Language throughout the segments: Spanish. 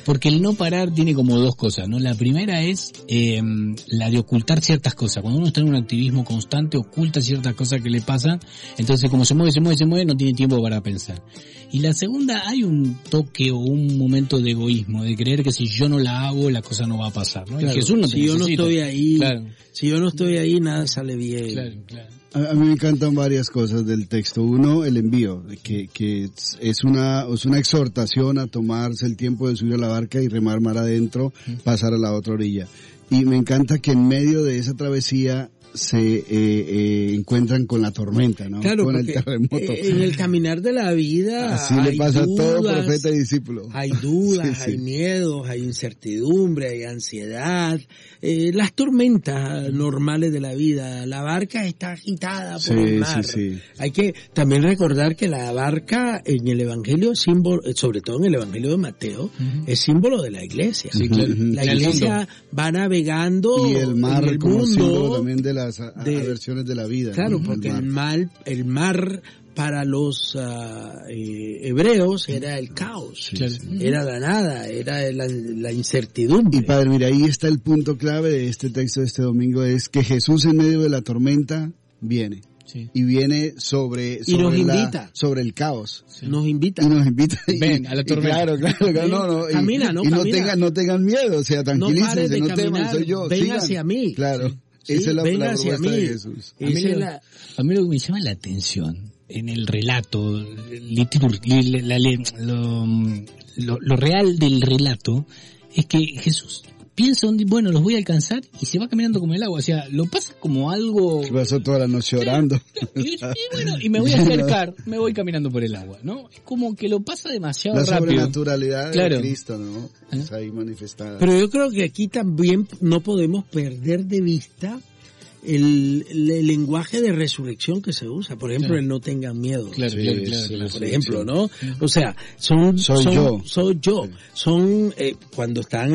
Porque el no parar tiene como dos cosas, ¿no? La primera es la de ocultar ciertas cosas. Cuando uno está en un activismo constante, oculta ciertas cosas que le pasan, entonces como se mueve, no tiene tiempo para pensar. Y la segunda, hay un toque o un momento de egoísmo, de creer que si yo no la hago, la cosa no va a pasar, ¿no? Claro, y Jesús no te necesita. Si yo no estoy ahí, nada sale bien. Claro. A mí me encantan varias cosas del texto. Uno, el envío, que es una exhortación a tomarse el tiempo de subir a la barca y remar mar adentro, pasar a la otra orilla. Y me encanta que en medio de esa travesía se encuentran con la tormenta, ¿no? Claro, con el terremoto. En el caminar de la vida así le pasa a todo profeta y discípulo. Hay dudas, hay miedos, hay incertidumbre, hay ansiedad, las tormentas normales de la vida. La barca está agitada por el mar. Hay que también recordar que la barca en el Evangelio es símbolo, sobre todo en el Evangelio de Mateo, es símbolo de la iglesia. La iglesia va navegando y el mar en el como mundo símbolo también de las aversiones de la vida. Claro, ¿no? Porque el mar para los hebreos era el caos, era la nada, era la incertidumbre. Y padre, mira, ahí está el punto clave de este texto de este domingo, es que Jesús en medio de la tormenta viene. Sí. Y viene sobre el caos. Sí. Nos invita. Y nos invita. Ven a la tormenta. Claro. Camina, no tengan miedo, o sea, tranquilícense, no teman, soy yo. Ven hacia mí. Claro. Esa es la propuesta de Jesús. A mí lo que me llama la atención en el relato, lo real del relato, es que Jesús piensa, bueno, los voy a alcanzar, y se va caminando como el agua, o sea, lo pasa como algo... Se pasó toda la noche orando. Y me voy a acercar, me voy caminando por el agua, ¿no? Es como que lo pasa demasiado rápido. La sobrenaturalidad de Cristo, ¿no? Está ahí manifestada. Pero yo creo que aquí también no podemos perder de vista el lenguaje de resurrección que se usa. Por ejemplo, el no tengan miedo. Claro. Por ejemplo, ¿no? O sea, soy yo. Son, cuando están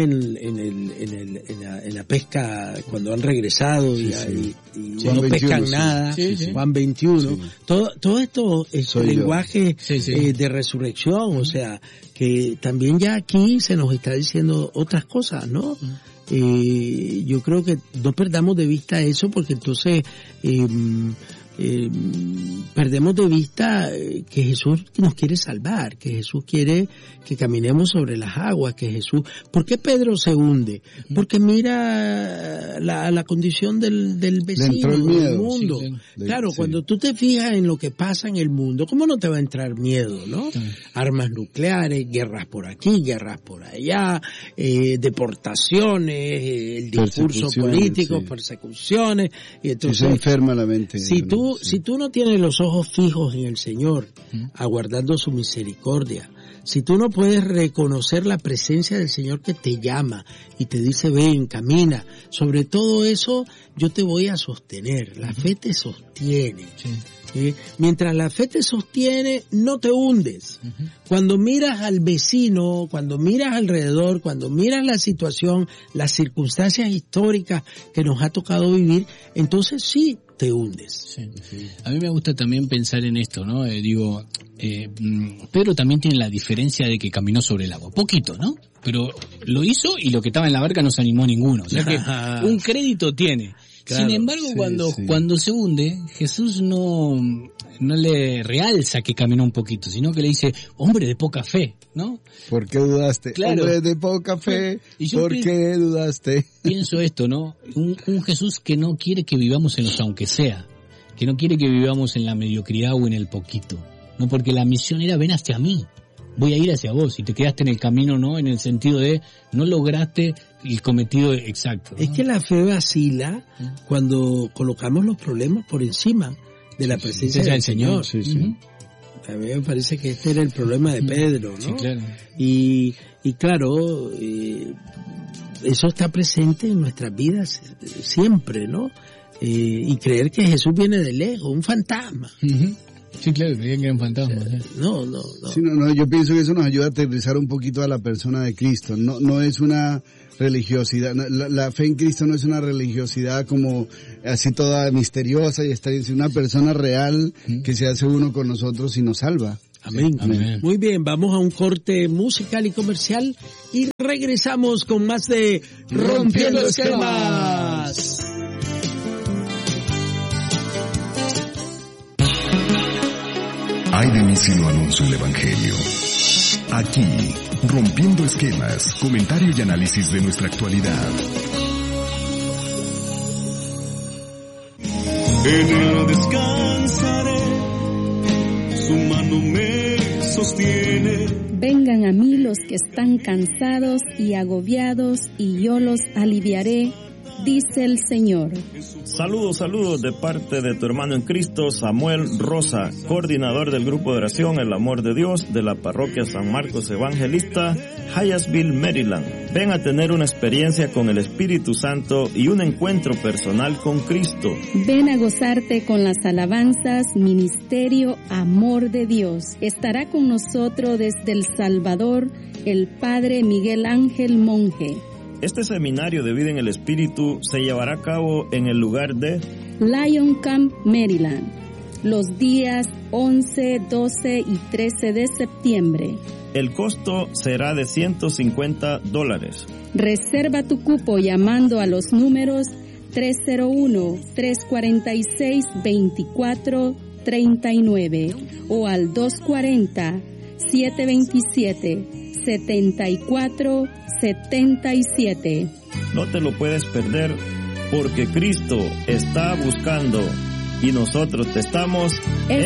en la pesca, cuando han regresado y no pescan nada, Juan 21. Todo esto es lenguaje de resurrección, o sea, que también ya aquí se nos está diciendo otras cosas, ¿no? Yo creo que no perdamos de vista eso, porque entonces perdemos de vista que Jesús nos quiere salvar, que Jesús quiere que caminemos sobre las aguas, que Jesús... ¿Por qué Pedro se hunde? Porque mira la condición del vecino, del mundo. Cuando tú te fijas en lo que pasa en el mundo, ¿cómo no te va a entrar miedo, no? Armas nucleares, guerras por aquí, guerras por allá, deportaciones, el discurso político, persecuciones, y entonces se enferma la mente. Si tú no tienes los ojos fijos en el Señor, aguardando su misericordia, si tú no puedes reconocer la presencia del Señor que te llama y te dice ven, camina, sobre todo eso yo te voy a sostener. La fe te sostiene. Mientras la fe te sostiene, no te hundes. Cuando miras al vecino, cuando miras alrededor, cuando miras la situación, las circunstancias históricas que nos ha tocado vivir, entonces sí te hundes. A mí me gusta también pensar en esto, ¿no? Pedro también tiene la diferencia de que caminó sobre el agua. Poquito, ¿no? Pero lo hizo, y lo que estaba en la barca no se animó ninguno. O sea que un crédito tiene. Claro, sin embargo, cuando se hunde, Jesús no le realza que caminó un poquito, sino que le dice, hombre de poca fe, ¿no? ¿Por qué dudaste? Claro. Hombre de poca fe, ¿por qué dudaste? Pienso esto, ¿no? Un Jesús que no quiere que vivamos en los aunque sea, que no quiere que vivamos en la mediocridad o en el poquito, ¿no? Porque la misión era ven hacia mí, voy a ir hacia vos, y te quedaste en el camino, ¿no? En el sentido de no lograste el cometido exacto, ¿no? Es que la fe vacila cuando colocamos los problemas por encima de la presencia del Señor. A mí me parece que este era el problema de Pedro, ¿no? Sí, claro. Y claro, eso está presente en nuestras vidas siempre, ¿no? Y creer que Jesús viene de lejos, un fantasma. Sí, claro, creían que eran fantasmas. No. Sí, yo pienso que eso nos ayuda a aterrizar un poquito a la persona de Cristo. No es una religiosidad, la fe en Cristo no es una religiosidad como así toda misteriosa y está, es una persona real que se hace uno con nosotros y nos salva. Amén. Amén. Muy bien, vamos a un corte musical y comercial y regresamos con más de Rompiendo Esquemas. Ay de mí si no anuncio el Evangelio. Aquí, Rompiendo Esquemas, comentario y análisis de nuestra actualidad. En él descansaré, su mano me sostiene. Vengan a mí los que están cansados y agobiados, y yo los aliviaré, dice el Señor. Saludos de parte de tu hermano en Cristo, Samuel Rosa, coordinador del grupo de oración El Amor de Dios de la parroquia San Marcos Evangelista, Hyattsville, Maryland. Ven a tener una experiencia con el Espíritu Santo y un encuentro personal con Cristo. Ven a gozarte con las alabanzas, Ministerio Amor de Dios. Estará con nosotros desde El Salvador el Padre Miguel Ángel Monje. Este seminario de vida en el Espíritu se llevará a cabo en el lugar de Lion Camp, Maryland, los días 11, 12 y 13 de septiembre. El costo será de $150. Reserva tu cupo llamando a los números 301-346-2439 o al 240-727-7477. No te lo puedes perder, porque Cristo está buscando y nosotros te estamos